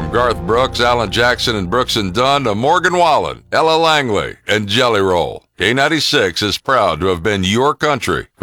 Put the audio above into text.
From Garth Brooks, Alan Jackson, and Brooks and Dunn to Morgan Wallen, Ella Langley, and Jelly Roll, K96 is proud to have been your country